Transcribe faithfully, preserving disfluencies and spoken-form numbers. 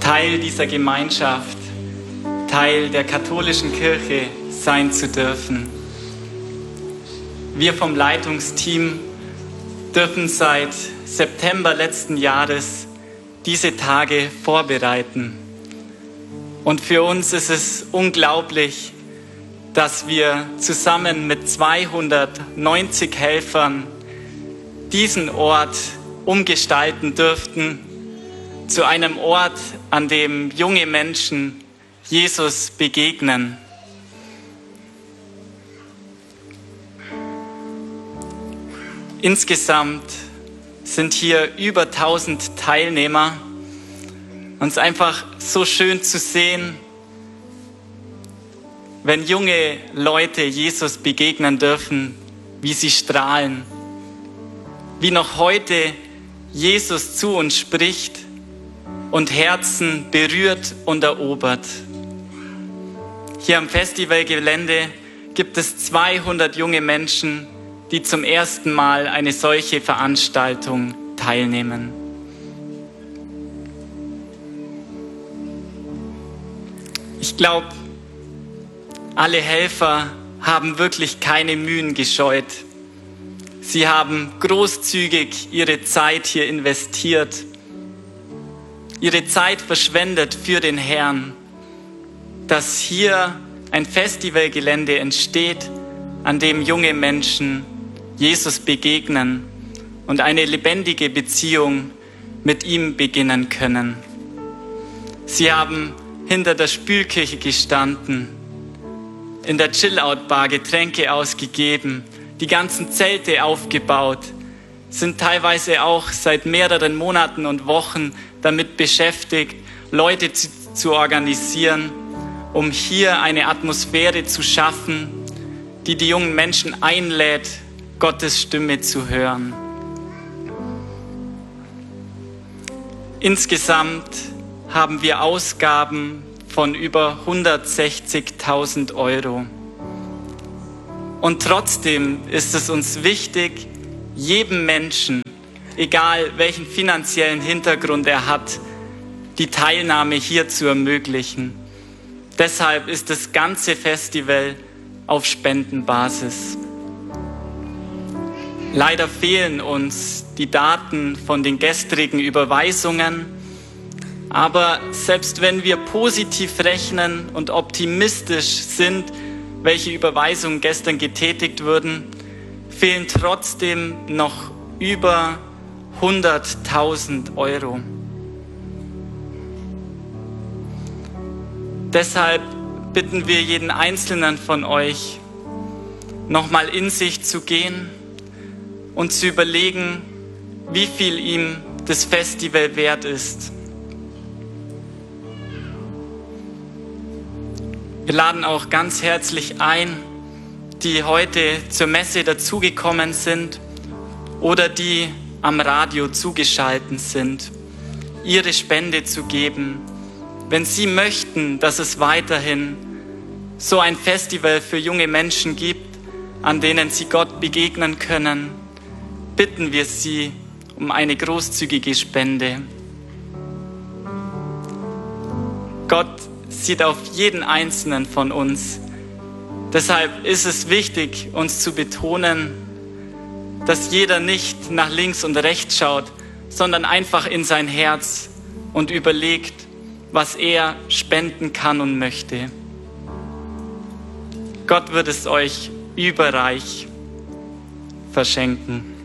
Teil dieser Gemeinschaft, Teil der katholischen Kirche sein zu dürfen. Wir vom Leitungsteam dürfen seit September letzten Jahres diese Tage vorbereiten. Und für uns ist es unglaublich, dass wir zusammen mit zweihundertneunzig Helfern diesen Ort umgestalten dürften zu einem Ort, an dem junge Menschen Jesus begegnen. Insgesamt sind hier über tausend Teilnehmer. Und es ist einfach so schön zu sehen, wenn junge Leute Jesus begegnen dürfen, wie sie strahlen, wie noch heute Jesus zu uns spricht und Herzen berührt und erobert. Hier am Festivalgelände gibt es zweihundert junge Menschen, die zum ersten Mal eine solche Veranstaltung teilnehmen. Ich glaube, alle Helfer haben wirklich keine Mühen gescheut. Sie haben großzügig ihre Zeit hier investiert, ihre Zeit verschwendet für den Herrn, dass hier ein Festivalgelände entsteht, an dem junge Menschen Jesus begegnen und eine lebendige Beziehung mit ihm beginnen können. Sie haben hinter der Spülküche gestanden, in der Chill-Out-Bar Getränke ausgegeben, die ganzen Zelte aufgebaut, sind teilweise auch seit mehreren Monaten und Wochen damit beschäftigt, Leute zu, zu organisieren, um hier eine Atmosphäre zu schaffen, die die jungen Menschen einlädt, Gottes Stimme zu hören. Insgesamt haben wir Ausgaben von über hundertsechzigtausend Euro. Und trotzdem ist es uns wichtig, jedem Menschen, egal welchen finanziellen Hintergrund er hat, die Teilnahme hier zu ermöglichen. Deshalb ist das ganze Festival auf Spendenbasis. Leider fehlen uns die Daten von den gestrigen Überweisungen, aber selbst wenn wir positiv rechnen und optimistisch sind, welche Überweisungen gestern getätigt wurden, fehlen trotzdem noch über hunderttausend Euro. Deshalb bitten wir jeden Einzelnen von euch, nochmal in sich zu gehen und zu überlegen, wie viel ihm das Festival wert ist. Wir laden auch ganz herzlich ein, die heute zur Messe dazugekommen sind oder die am Radio zugeschaltet sind, ihre Spende zu geben, wenn sie möchten, dass es weiterhin so ein Festival für junge Menschen gibt, an denen sie Gott begegnen können, bitten wir sie um eine großzügige Spende. Gott sieht auf jeden Einzelnen von uns. Deshalb ist es wichtig, uns zu betonen, dass jeder nicht nach links und rechts schaut, sondern einfach in sein Herz und überlegt, was er spenden kann und möchte. Gott wird es euch überreich verschenken.